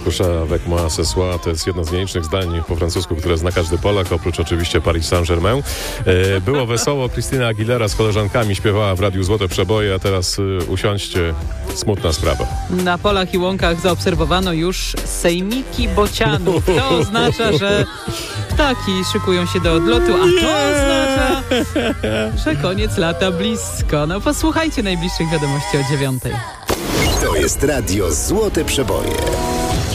couche avec moi ce soir. To jest jedno z nielicznych zdań po francusku, które zna każdy Polak, oprócz oczywiście Paris Saint-Germain. Było wesoło, Christina Aguilera z koleżankami śpiewała w Radiu Złote Przeboje, a teraz usiądźcie, smutna sprawa. Na polach i łąkach zaobserwowano już sejmiki bocianów. To oznacza, że ptaki szykują się do odlotu, a to oznacza, że koniec lata blisko. No posłuchajcie najbliższych wiadomości o 9:00. To jest Radio Złote Przeboje.